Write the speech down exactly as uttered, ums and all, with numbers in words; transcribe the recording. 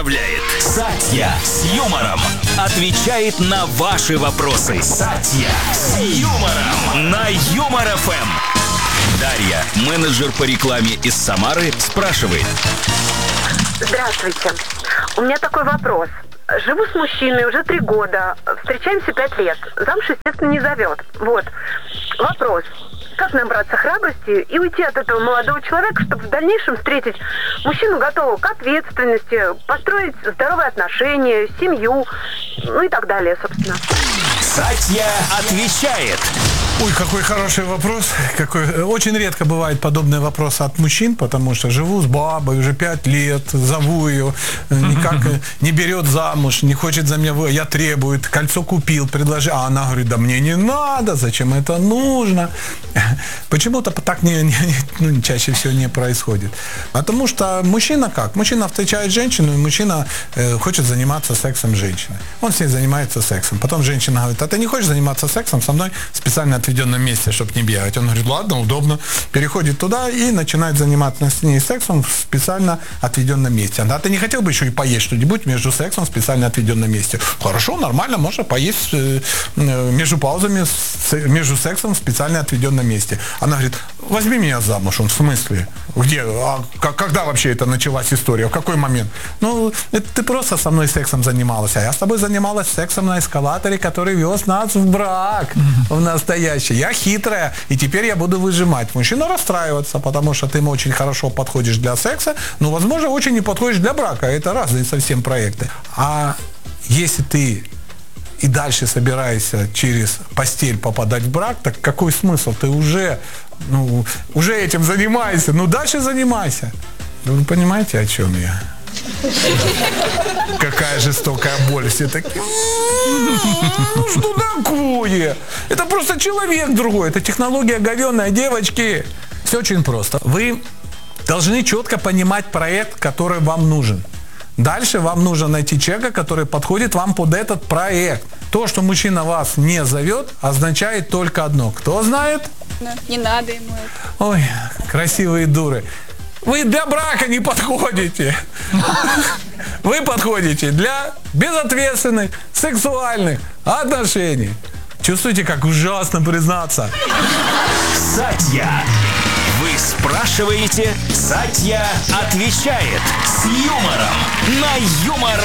представляет Сатья с юмором. Отвечает на ваши вопросы. Сатья с юмором на Юмор эф эм. Дарья, менеджер по рекламе из Самары, спрашивает. Здравствуйте. У меня такой вопрос. Живу с мужчиной уже три года. Встречаемся пять лет. Замуж, естественно, не зовет. Вот. Вопрос. Как набраться храбрости и уйти от этого молодого человека, чтобы в дальнейшем встретить мужчину, готового к ответственности, построить здоровые отношения, семью, ну и так далее, собственно. Сатья отвечает. Ой, какой хороший вопрос. Какой... Очень редко бывают подобные вопросы от мужчин, потому что живу с бабой уже пять лет, зову ее, никак не берет замуж, не хочет за меня, я требую, кольцо купил, предложил, а она говорит, да мне не надо, зачем это нужно? Почему-то так не, не, ну, чаще всего не происходит. Потому что мужчина как? Мужчина встречает женщину, и мужчина э, хочет заниматься сексом с женщиной. Он с ней занимается сексом. Потом женщина говорит, а ты не хочешь заниматься сексом со мной в специально отведенном месте, чтобы не бегать? Он говорит, ладно, удобно. Переходит туда и начинает заниматься с ней сексом в специально отведенном месте. А ты не хотел бы еще и поесть что-нибудь между сексом в специально отведенном месте? Хорошо, нормально, можно поесть э, между паузами, с, между сексом в специально отведенном месте. Она говорит, возьми меня замуж. Он, в смысле? Где? А когда вообще это началась история? В какой момент? Ну, это ты просто со мной сексом занималась, а я с тобой занималась сексом на эскалаторе, который вез нас в брак, в настоящий. Я хитрая, и теперь я буду выжимать. Мужчина расстраивается, потому что ты ему очень хорошо подходишь для секса, но, возможно, очень не подходишь для брака. Это разные совсем проекты. А если ты и дальше собираешься через постель попадать в брак, так какой смысл? Ты уже, ну, уже этим занимаешься, ну дальше занимайся. Вы понимаете, о чем я? Какая жестокая боль. Все такие, что такое? Это просто человек другой, это технология говёная, девочки. Все очень просто. Вы должны четко понимать проект, который вам нужен. Дальше вам нужно найти человека, который подходит вам под этот проект. То, что мужчина вас не зовет, означает только одно. Кто знает? Не надо ему это. Ой, красивые дуры. Вы для брака не подходите. Вы подходите для безответственных сексуальных отношений. Чувствуете, как ужасно признаться? Сатья. Вы спрашиваете, Сатья отвечает с юмором на Юмор